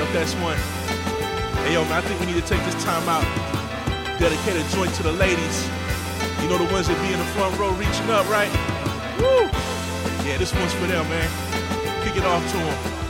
that's one. Hey, yo, man, I think we need to take this time out, dedicate a joint to the ladies. You know, the ones that be in the front row reaching up, right? Woo! Yeah, this one's for them, man. Kick it off to them.